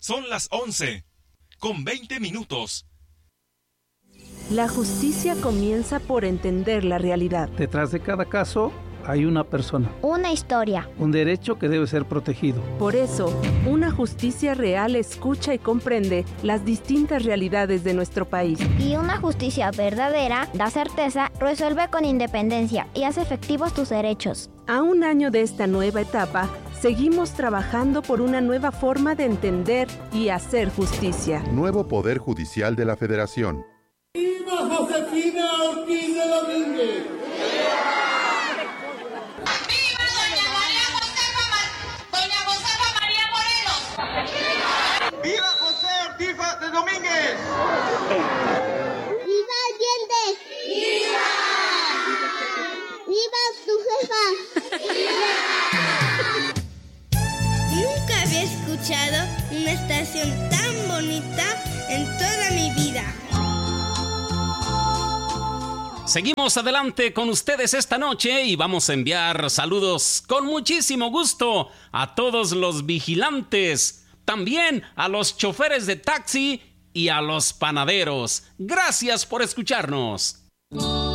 Son las 11:20. La justicia comienza por entender la realidad. Detrás de cada caso hay una persona. Una historia. Un derecho que debe ser protegido. Por eso, una justicia real escucha y comprende las distintas realidades de nuestro país. Y una justicia verdadera da certeza, resuelve con independencia y hace efectivos tus derechos. A un año de esta nueva etapa, seguimos trabajando por una nueva forma de entender y hacer justicia. Nuevo Poder Judicial de la Federación. ¡Viva Josefina Ortiz de Domínguez! ¡Viva Doña Josefa María Morelos! ¡Viva José Ortiz de Domínguez! ¡Viva Allende! ¡Viva! ¡Viva su jefa! Nunca había escuchado una estación tan bonita en toda mi vida. Seguimos adelante con ustedes esta noche y vamos a enviar saludos con muchísimo gusto a todos los vigilantes, también a los choferes de taxi y a los panaderos. Gracias por escucharnos.